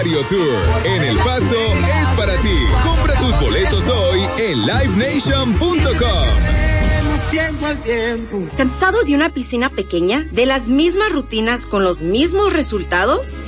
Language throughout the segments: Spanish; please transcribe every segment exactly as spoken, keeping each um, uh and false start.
Tour en El Paso es para ti. Compra tus boletos hoy en live nation punto com. ¿Cansado de una piscina pequeña? ¿De las mismas rutinas con los mismos resultados?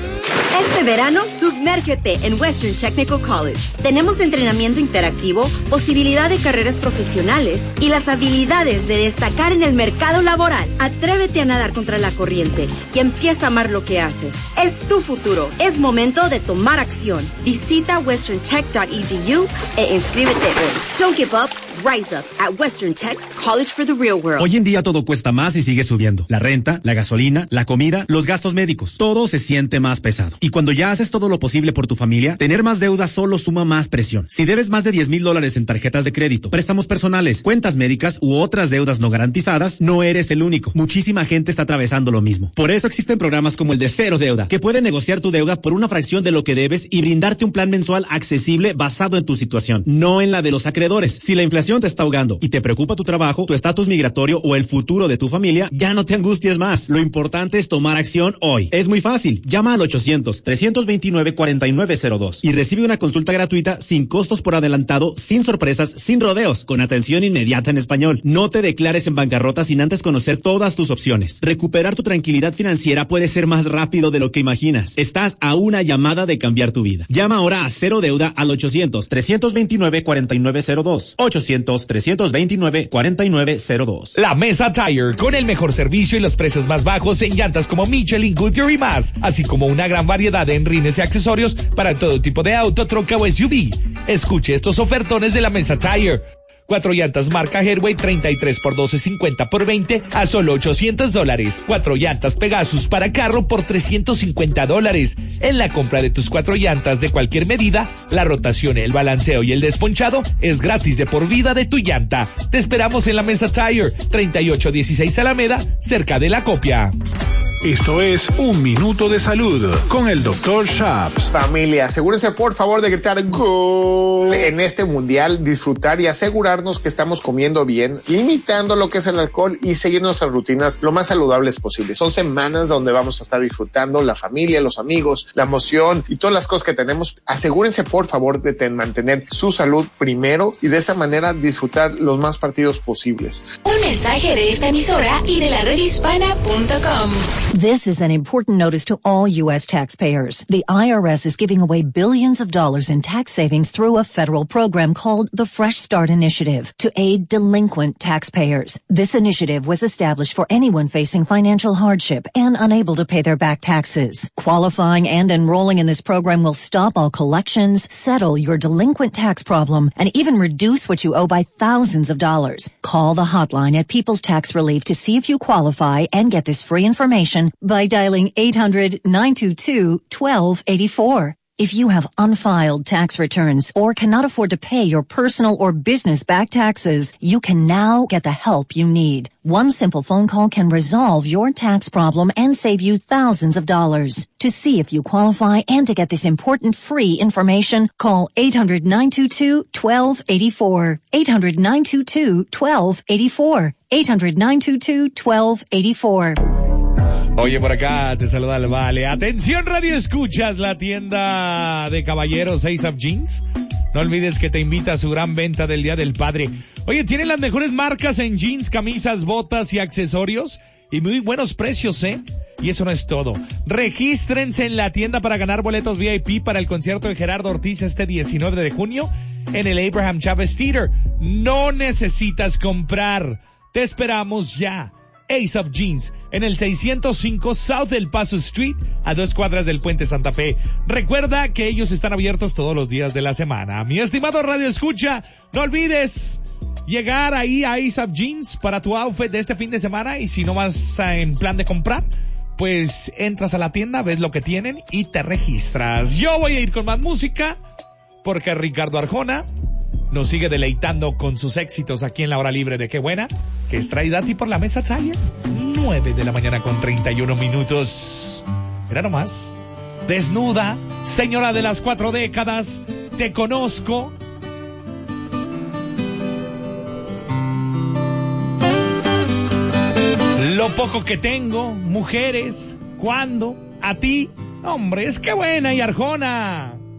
Este verano, sumérgete en Western Technical College. Tenemos entrenamiento interactivo, posibilidad de carreras profesionales y las habilidades de destacar en el mercado laboral. Atrévete a nadar contra la corriente y empieza a amar lo que haces. Es tu futuro. Es momento de tomar acción. Visita western tech punto e d u e inscríbete hoy. Don't give up. Rise up at Western Tech, College for the Real World. Hoy en día todo cuesta más y sigue subiendo. La renta, la gasolina, la comida, los gastos médicos. Todo se siente más pesado. Y cuando ya haces todo lo posible por tu familia, tener más deuda solo suma más presión. Si debes más de diez mil dólares en tarjetas de crédito, préstamos personales, cuentas médicas u otras deudas no garantizadas, no eres el único. Muchísima gente está atravesando lo mismo. Por eso existen programas como el de Cero Deuda, que pueden negociar tu deuda por una fracción de lo que debes y brindarte un plan mensual accesible basado en tu situación, no en la de los acreedores. Si la inflación te está ahogando y te preocupa tu trabajo, tu estatus migratorio o el futuro de tu familia, ya no te angusties más. Lo importante es tomar acción hoy. Es muy fácil. Llama al ochocientos, trescientos veintinueve, cuarenta y nueve cero dos y recibe una consulta gratuita sin costos por adelantado, sin sorpresas, sin rodeos, con atención inmediata en español. No te declares en bancarrota sin antes conocer todas tus opciones. Recuperar tu tranquilidad financiera puede ser más rápido de lo que imaginas. Estás a una llamada de cambiar tu vida. Llama ahora a Cero Deuda al ochocientos, trescientos veintinueve, cuarenta y nueve cero dos. ochocientos, trescientos veintinueve, cuarenta y nueve cero dos. La Mesa Tire, con el mejor servicio y los precios más bajos en llantas como Michelin, Goodyear y más, así como una gran variedad de rines y accesorios para todo tipo de auto, troca o S U V. Escuche estos ofertones de la Mesa Tire. Cuatro llantas marca Airway treinta y tres por doce cincuenta por veinte a solo ochocientos dólares. Cuatro llantas Pegasus para carro por trescientos cincuenta dólares. En la compra de tus cuatro llantas de cualquier medida, la rotación, el balanceo y el desponchado es gratis de por vida de tu llanta. Te esperamos en la Mesa Tire, treinta y ocho dieciséis Alameda, cerca de La Copia. Esto es Un Minuto de Salud con el doctor Shaps. Familia, asegúrense por favor de gritar gol en este mundial, disfrutar y asegurarnos que estamos comiendo bien, limitando lo que es el alcohol y seguir nuestras rutinas lo más saludables posible. Son semanas donde vamos a estar disfrutando la familia, los amigos, la emoción y todas las cosas que tenemos. Asegúrense por favor de ten- mantener su salud primero y de esa manera disfrutar los más partidos posibles. Un mensaje de esta emisora y de la red hispana punto com. This is an important notice to all U S taxpayers. The I R S is giving away billions of dollars in tax savings through a federal program called the Fresh Start Initiative to aid delinquent taxpayers. This initiative was established for anyone facing financial hardship and unable to pay their back taxes. Qualifying and enrolling in this program will stop all collections, settle your delinquent tax problem, and even reduce what you owe by thousands of dollars. Call the hotline at People's Tax Relief to see if you qualify and get this free information by dialing eight hundred, nine two two, one two eight four. If you have unfiled tax returns or cannot afford to pay your personal or business back taxes, you can now get the help you need. One simple phone call can resolve your tax problem and save you thousands of dollars. To see if you qualify and to get this important free information, call eight hundred, nine two two, one two eight four. eight hundred, nine two two, one two eight four. eight hundred, nine two two, one two eight four. Oye, por acá te saluda el Vale. Atención, radio escuchas, la tienda de caballeros Ace of Jeans. No olvides que te invita a su gran venta del Día del Padre. Oye, tienen las mejores marcas en jeans, camisas, botas y accesorios. Y muy buenos precios, ¿eh? Y eso no es todo. Regístrense en la tienda para ganar boletos V I P para el concierto de Gerardo Ortiz este diecinueve de junio en el Abraham Chávez Theater. No necesitas comprar. Te esperamos ya. Ace of Jeans, en el seiscientos cinco South del Paso Street, a dos cuadras del Puente Santa Fe. Recuerda que ellos están abiertos todos los días de la semana. Mi estimado Radio Escucha, no olvides llegar ahí a Ace of Jeans para tu outfit de este fin de semana, y si no vas en plan de comprar, pues entras a la tienda, ves lo que tienen y te registras. Yo voy a ir con más música, porque Ricardo Arjona nos sigue deleitando con sus éxitos aquí en la hora libre de Qué Buena, que es traída a ti por la Mesa Tire. nueve de la mañana con treinta y uno minutos. Mira nomás. Desnuda, señora de las cuatro décadas, te conozco. Lo poco que tengo, mujeres, cuando, a ti, Hombre, es que buena y Arjona.